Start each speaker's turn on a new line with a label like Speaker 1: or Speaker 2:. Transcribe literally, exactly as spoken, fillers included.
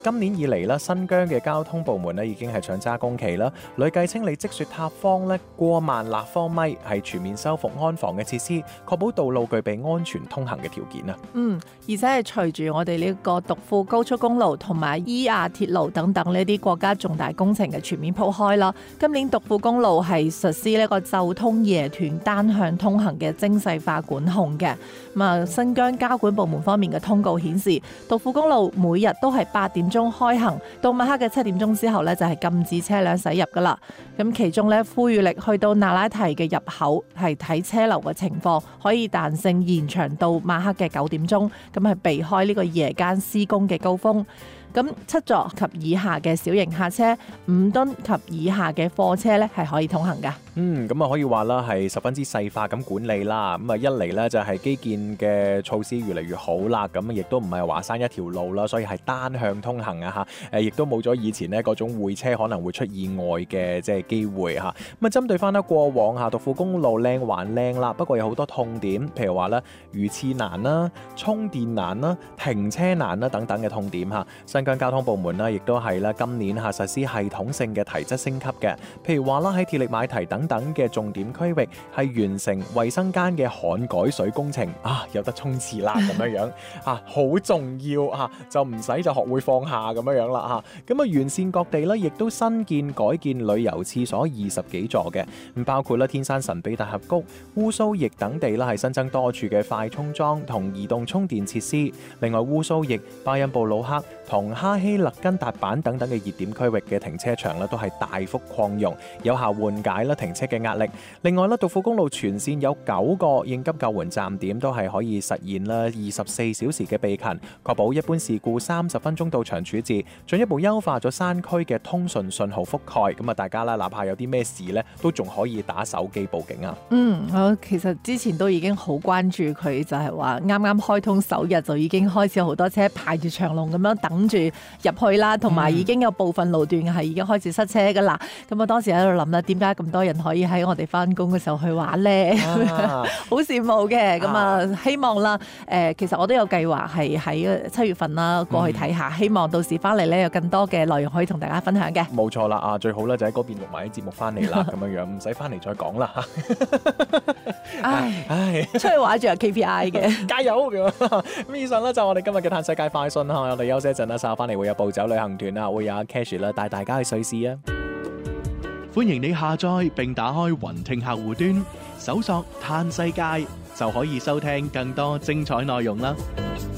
Speaker 1: 今年以嚟咧，新疆嘅交通部門咧已經係搶揸工期啦，累計清理積雪塌方咧過萬立方米，係全面修復安防嘅設施，確保道路具備安全通行嘅條件啊。
Speaker 2: 嗯，而且係隨住我哋呢個獨庫高速公路同埋伊亞鐵路等等呢啲國家重大工程嘅全面鋪開啦，今年獨庫公路係實施呢個晝通夜斷單向通行嘅精細化管控嘅。咁啊，新疆交管部門方面嘅通告顯示，獨庫公路每日都係八點鐘開行，到晚黑嘅七點鐘之後呢，就係禁止車輛駛入噶啦。咁其中呢，呼籲力去到那拉提嘅入口係睇車流嘅情況，可以彈性延長到晚黑嘅九點鐘，咁係避開呢個夜間施工嘅高峰。咁七座及以下嘅小型客車、五噸及以下嘅貨車咧，係可以通行㗎。
Speaker 1: 嗯，咁啊可以話啦，係十分之細化咁管理啦。咁啊一嚟咧就係基建嘅措施越嚟越好啦，咁亦都唔係華山一條路啦，所以係單向通行啊嚇。誒，亦都冇咗以前呢嗰種會車可能會出意外嘅即係機會嚇。咁啊針對翻咧過往嚇獨庫公路靚還靚啦，不過有好多痛點，譬如話咧魚翅難啦、充電難啦、停車難啦等等嘅痛點嚇。新疆交通部門咧亦都係咧今年嚇實施系統性嘅提質升級嘅，譬如話啦喺鐵力馬蹄等等嘅重點區域係完成衛生間嘅焊改水工程啊，有得沖廁啦咁樣樣啊，好重要啊，就唔使就學會放下咁樣樣啦嚇。咁啊完善各地咧，亦都新建改建旅遊廁所二十幾座嘅，咁包括咧天山神秘大峽谷、烏蘇翼等地啦，係新增多處嘅快充樁同移動充電設施。另外烏蘇翼、巴音布魯克同哈希勒根達版等等嘅熱點區域嘅停車場咧，都係大幅擴容，有效緩解啦停車嘅壓力。另外咧，獨庫公路全線有九個應急救援站點都係可以實現啦二十四小時嘅備勤，確保一般事故三十分鐘到場處置，進一步優化咗山區嘅通訊信號覆蓋。咁啊，大家啦，哪怕有啲咩事咧，都仲可以打手機報警啊。
Speaker 2: 嗯，我其實之前都已經好關注佢，就係話啱啱開通首日就已經開始有好多車排住長龍咁樣等住入去啦，同埋已經有部分路段係已經開始塞車噶啦。咁我當時喺度諗啦，點解咁多人可以喺我哋翻工嘅時候去玩咧？啊、好羨慕嘅。咁啊，希望啦，誒、呃，其實我都有計劃係喺七月份啦過去睇下，嗯、希望到時翻嚟咧有更多嘅內容可以同大家分享嘅。冇
Speaker 1: 錯啦，啊，最好咧就喺嗰邊錄埋啲節目翻嚟啦，咁樣樣唔使翻嚟再講啦。
Speaker 2: 唉唉，出去玩仲有 K P I 嘅，
Speaker 1: 加油咁。咁以上咧就我哋今日嘅嘆世界快訊啦，我哋休息一陣啦，稍後翻嚟會有步走旅行團啊，會有阿 Cash 啦帶大家去瑞士啊。
Speaker 3: 歡迎你下載並打開雲聽客戶端，搜索嘆世界就可以收聽更多精彩內容啦。